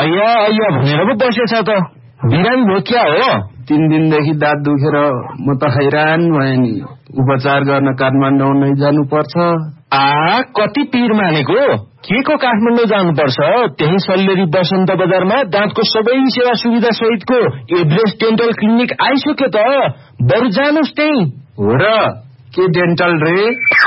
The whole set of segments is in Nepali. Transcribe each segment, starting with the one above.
अय्या भनेर पो बसेछ त। बिरामी भयो क्या हो? 3 दिनदेखि दाँत दुखेर म त हैरान भएँ नि। उपचार गर्न काठमाडौँ नै जानुपर्छ। कति पीर मानेको? के को काठमाडौँ जानुपर्छ? त्यही सल्लेरी बसन्त बजारमा दाँतको सबै सेवा सुविधा सहितको एभरेस्ट डेन्टल क्लिनिक आइसक्यो त। बरु जानुस् त्यही। हो र? के डेन्टल रे?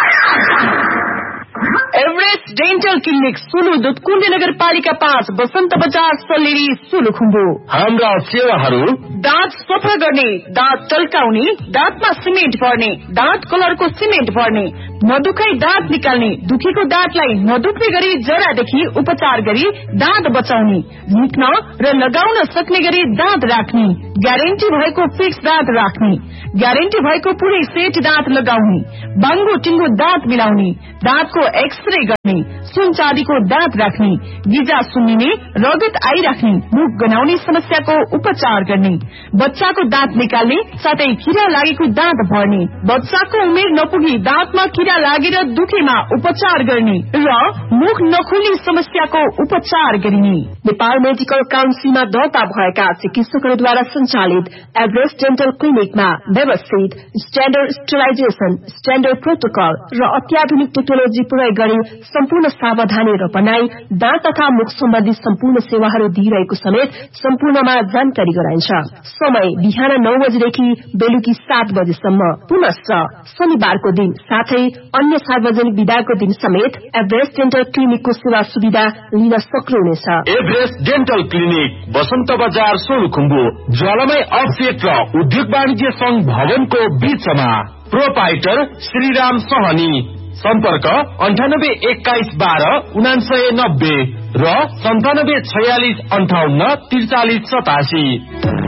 Everest dental clinic Sulu Dudhkund नगरपालिका 5 बसन्त बजार सल्लेरी सोलुखुम्बु। हाम्रा सेवाहरू: दाँत सफा गर्ने, दाँत टल्काउने, दाँतमा सिमेन्ट भर्ने, दाँत कलरको सिमेन्ट भर्ने, नदुखाई दाँत निकाल्ने, दुखेको दाँतलाई नदुख्ने गरी जरादेखि उपचार गरी दाँत बचाउने, निक्न र लगाउन सक्ने गरी दाँत राख्ने, ग्यारेन्टी भएको फिक्स दाँत राख्ने, ग्यारेन्टी भएको पुरै सेट दाँत लगाउने, बाङ्गो टिङ्गो दाँत मिलाउने, दाँतको एक्सरे गर्ने, सुन चाँदीको दाँत राख्ने, गिजा सुन्निने, रगत आइराख्ने, मुख गनाउने समस्याको उपचार गर्ने, बच्चाको दाँत निकाल्ने साथै किरा लागेको दाँत भर्ने, बच्चाको उमेर नपुगी दाँतमा किरा लागेर दुखेमा उपचार गर्ने र मुख नखुल्ने समस्याको उपचार गरिने। नेपाल मेडिकल काउन्सिलमा दर्ता भएका चिकित्सकहरूद्वारा सञ्चालित एभरेस्ट डेन्टल क्लिनिकमा व्यवस्थित स्ट्याण्डर्ड स्टेरिलाइजेसन, स्ट्याण्डर्ड प्रोटोकल र अत्याधुनिक टेक्नोलोजी प्रयोग गरी सम्पूर्ण सावधानी र बनाई दाँत तथा मुख सम्बन्धी सम्पूर्ण सेवाहरू दिइरहेको समेत सम्पूर्णमा जानकारी गराइन्छ। समय बिहान 9 बजेदेखि बेलुकी 7 बजेसम्म। पुनश्च शनिबारको दिन साथै अन्य सार्वजनिक विदाको दिन समेत एभरेस्ट डेन्टल क्लिनिकको सेवा सुविधा लिन सक्नुहुनेछ। एभरेस्ट डेन्टल क्लिनिक बसन्त बजार सोलुखुम्बु, ज्वालामाई अफसेट र उद्योग वाणिज्य संघ भवनको बीचमा। प्रोपाइटर श्रीराम सहनी। सम्पर्क 9821129990 र 9746584387।